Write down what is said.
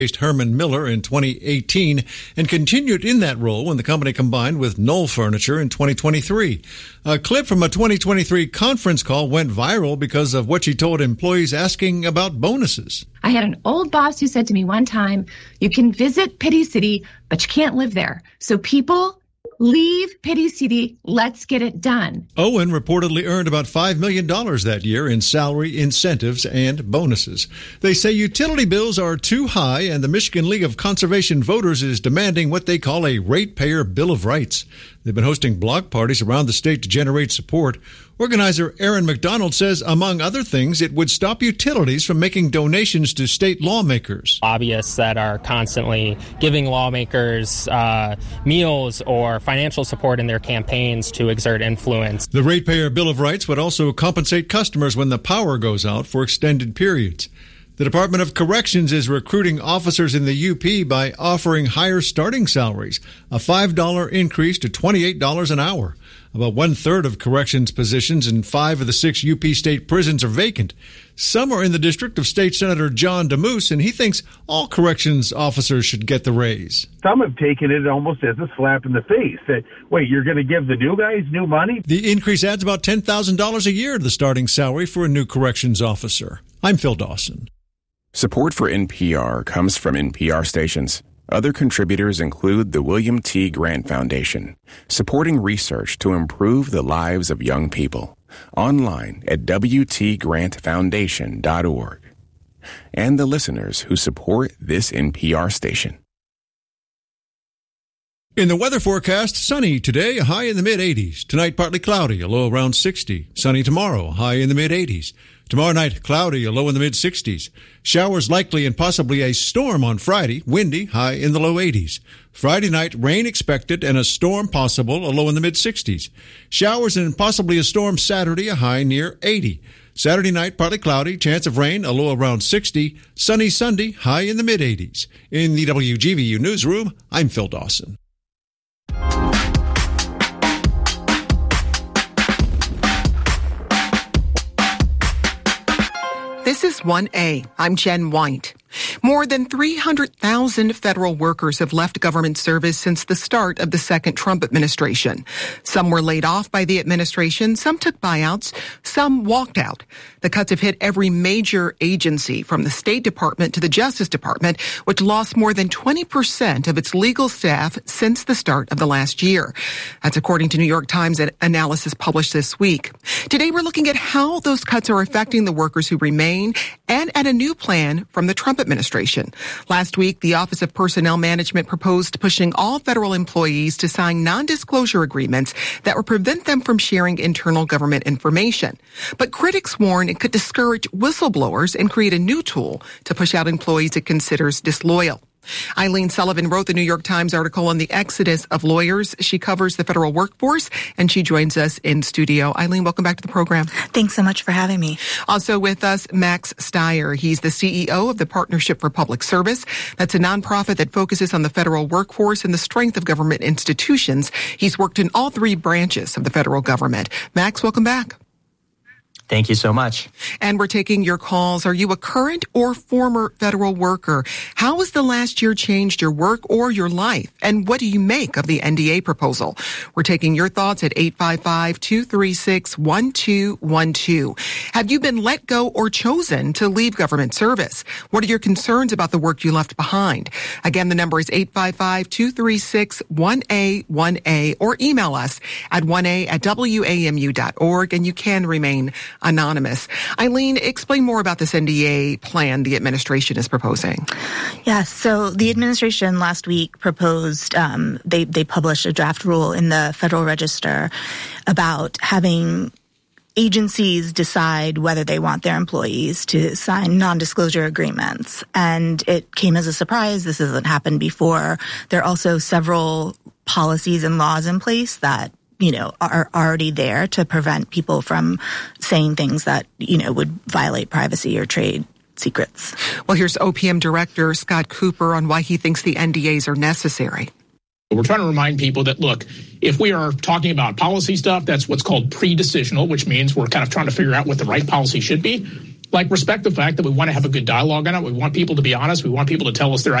Herman Miller in 2018 and continued in that role when the company combined with Knoll Furniture in 2023. A clip from a 2023 conference call went viral because of what she told employees asking about bonuses. I had an old boss who said to me one time, you can visit Pity City, but you can't live there. So people, leave Pity City. Let's get it done. Owen reportedly earned about $5 million that year in salary, incentives, and bonuses. They say utility bills are too high, and the Michigan League of Conservation Voters is demanding what they call a ratepayer Bill of Rights. They've been hosting block parties around the state to generate support. Organizer Aaron McDonald says, among other things, it would stop utilities from making donations to state lawmakers. Lobbyists that are constantly giving lawmakers meals or financial support in their campaigns to exert influence. The Ratepayer Bill of Rights would also compensate customers when the power goes out for extended periods. The Department of Corrections is recruiting officers in the UP by offering higher starting salaries, a $5 increase to $28 an hour. About one-third of corrections positions in 5 of the 6 UP state prisons are vacant. Some are in the district of State Senator John DeMoose, and he thinks all corrections officers should get the raise. Some have taken it almost as a slap in the face that, wait, you're going to give the new guys new money? The increase adds about $10,000 a year to the starting salary for a new corrections officer. I'm Phil Dawson. Support for NPR comes from NPR stations. Other contributors include the William T. Grant Foundation, supporting research to improve the lives of young people. Online at wtgrantfoundation.org. And the listeners who support this NPR station. In the weather forecast, sunny today, a high in the mid-80s. Tonight, partly cloudy, a low around 60. Sunny tomorrow, a high in the mid-80s. Tomorrow night, cloudy, a low in the mid-60s. Showers likely and possibly a storm on Friday, windy, high in the low 80s. Friday night, rain expected and a storm possible, a low in the mid-60s. Showers and possibly a storm Saturday, a high near 80. Saturday night, partly cloudy, chance of rain, a low around 60. Sunny Sunday, high in the mid-80s. In the WGVU Newsroom, I'm Phil Dawson. This is 1A. I'm Jen White. More than 300,000 federal workers have left government service since the start of the second Trump administration. Some were laid off by the administration, some took buyouts, some walked out. The cuts have hit every major agency, from the State Department to the Justice Department, which lost more than 20% of its legal staff since the start of the last year. That's according to New York Times analysis published this week. Today, we're looking at how those cuts are affecting the workers who remain and at a new plan from the Trump administration. Last week, the Office of Personnel Management proposed pushing all federal employees to sign non-disclosure agreements that would prevent them from sharing internal government information. But critics warn it could discourage whistleblowers and create a new tool to push out employees it considers disloyal. Eileen Sullivan wrote the New York Times article on the exodus of lawyers. She covers the federal workforce, and she joins us in studio. Eileen, welcome back to the program. Thanks so much for having me. Also with us, Max Stier. He's the CEO of the Partnership for Public Service. That's a nonprofit that focuses on the federal workforce and the strength of government institutions. He's worked in all 3 branches of the federal government. Max, welcome back. Thank you so much. And we're taking your calls. Are you a current or former federal worker? How has the last year changed your work or your life? And what do you make of the NDA proposal? We're taking your thoughts at 855-236-1212. Have you been let go or chosen to leave government service? What are your concerns about the work you left behind? Again, the number is 855-236-1A1A, or email us at 1A@WAMU.org, and you can remain anonymous. Eileen, explain more about this NDA plan the administration is proposing. Yes, so the administration last week proposed, they published a draft rule in the Federal Register about having agencies decide whether they want their employees to sign non-disclosure agreements. And it came as a surprise. This hasn't happened before. There are also several policies and laws in place that are already there to prevent people from saying things that, would violate privacy or trade secrets. Well, here's OPM Director Scott Cooper on why he thinks the NDAs are necessary. We're trying to remind people that, look, if we are talking about policy stuff, that's what's called pre-decisional, which means we're kind of trying to figure out what the right policy should be. respect the fact that we want to have a good dialogue on it. We want people to be honest. We want people to tell us their